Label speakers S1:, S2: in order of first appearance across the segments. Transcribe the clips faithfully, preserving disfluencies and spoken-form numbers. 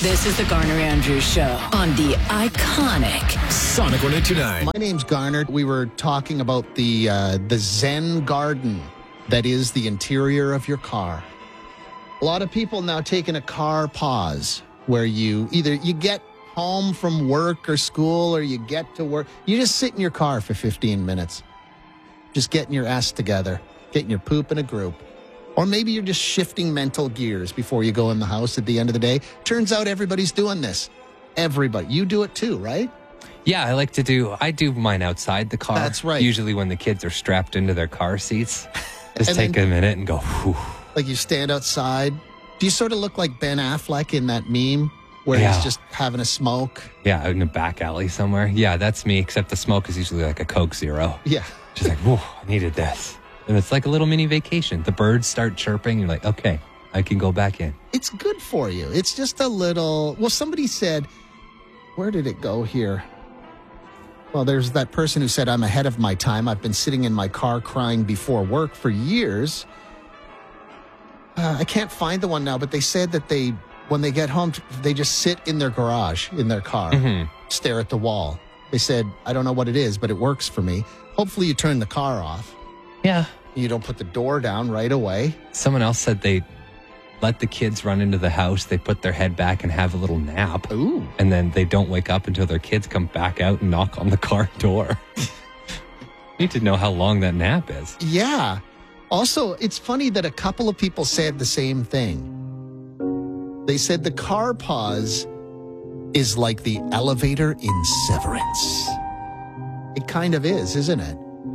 S1: This is the Garner Andrews Show on the iconic
S2: Sonic one oh two nine.
S3: My name's Garner. We were talking about the uh, the Zen garden that is the interior of your car. A lot of people now taking a car pause where you either you get home from work or school or you get to work. You just sit in your car for fifteen minutes. Just getting your ass together, getting your poop in a group. Or maybe you're just shifting mental gears before you go in the house at the end of the day. Turns out everybody's doing this. Everybody. You do it too, right?
S4: Yeah, I like to do, I do mine outside the car.
S3: That's right.
S4: Usually when the kids are strapped into their car seats. Just
S3: And
S4: take
S3: then-
S4: a minute and go, whew.
S3: Like you stand outside. Do you sort of look like Ben Affleck in that meme where
S4: Yeah.
S3: he's just having a smoke?
S4: Yeah, out in a back alley somewhere. Yeah, that's me, except the smoke is usually like a Coke Zero.
S3: Yeah.
S4: Just like, whoa, I needed this. And it's like a little mini vacation. The birds start chirping. You're like, okay, I can go back in.
S3: It's good for you. It's just a little, well, somebody said, where did it go here? Well, there's that person who said, I'm ahead of my time. I've been sitting in my car crying before work for years. Uh, I can't find the one now, but they said that they, when they get home, they just sit in their garage, in their car,
S4: Mhm.
S3: stare at the wall. They said, I don't know what it is, but it works for me. Hopefully you turn the car off.
S4: Yeah.
S3: You don't put the door down right away.
S4: Someone else said they let the kids run into the house. They put their head back and have a little nap.
S3: Ooh.
S4: And then they don't wake up until their kids come back out and knock on the car door. You need to know how long that nap is.
S3: Yeah. Also, it's funny that a couple of people said the same thing. They said the car pause is like the elevator in Severance. It kind of is, isn't it?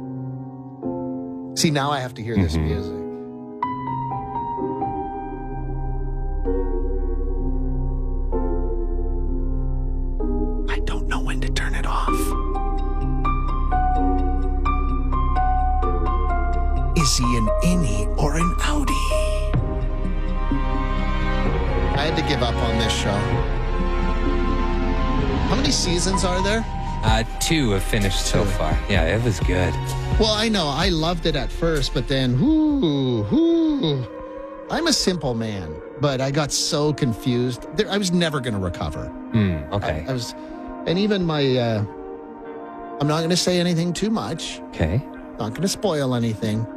S3: See, now I have to hear this
S4: Mhm.
S3: music. I don't know when to turn it off. Is he an innie or an outie? I had to give up on this show. How many seasons are there?
S4: Uh, two have finished so
S3: Two.
S4: far. Yeah, it was good.
S3: Well, I know. I loved it at first, but then, whoo, whoo. I'm a simple man, but I got so confused. There, I was never going to recover.
S4: Hmm, okay.
S3: I, I was, and even my, uh, I'm not going to say anything too much.
S4: okay.
S3: Not going to spoil anything.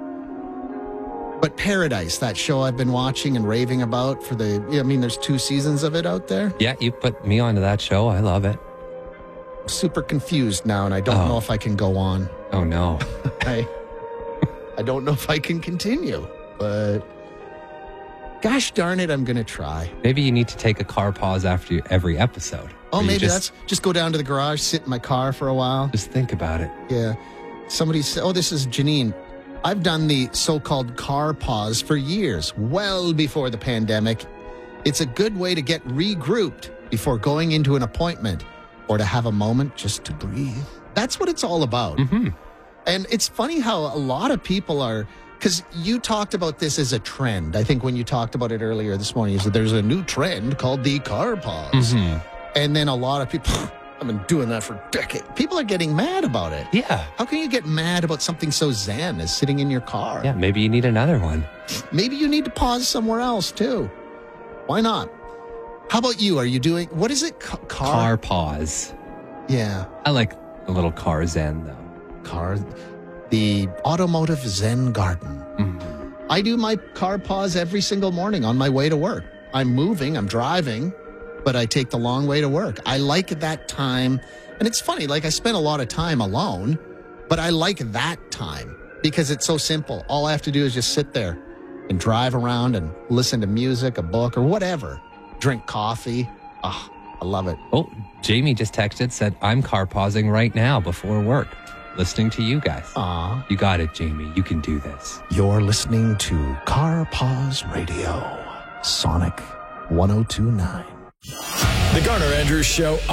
S3: But Paradise, that show I've been watching and raving about for the, I mean, there's two seasons of it out there.
S4: Yeah, you put me onto that show. I love it.
S3: I'm super confused now, and I don't
S4: Oh.
S3: know if I can go on.
S4: Oh, no.
S3: I, I don't know if I can continue, but gosh darn it, I'm going to try.
S4: Maybe you need to take a car pause after you- every episode.
S3: Oh,
S4: Where you
S3: maybe
S4: just,
S3: that's just go down to the garage, sit in my car for a while.
S4: Just think about it.
S3: Yeah. Somebody said, oh, this is Janine. I've done the so-called car pause for years, well before the pandemic. It's a good way to get regrouped before going into an appointment or to have a moment just to breathe. That's what it's all about.
S4: Mm-hmm.
S3: And it's funny how a lot of people are, because you talked about this as a trend. I think when you talked about it earlier this morning, you said there's a new trend called the car pause.
S4: Mm-hmm.
S3: And then a lot of people, I've been doing that for decades. People are getting mad about it.
S4: Yeah.
S3: How can you get mad about something so zen as sitting in your car?
S4: Yeah, maybe you need another one.
S3: Maybe you need to pause somewhere else too. Why not? How about you? Are you doing, what is it? Ca- Car?
S4: Car pause.
S3: Yeah.
S4: I like the little car zen, though.
S3: Car. The Automotive Zen Garden.
S4: Mhm.
S3: I do my car pause every single morning on my way to work. I'm moving, I'm driving, but I take the long way to work. I like that time. And it's funny, like I spend a lot of time alone, but I like that time because it's so simple. All I have to do is just sit there and drive around and listen to music, a book, or whatever. Drink coffee. Oh, I love it.
S4: Oh, Jamie just texted, said, I'm car pausing right now before work, listening to you guys.
S3: Aw.
S4: You got it, Jamie. You can do this.
S3: You're listening to Car Pause Radio, Sonic one oh two nine.
S2: The Garner Andrews Show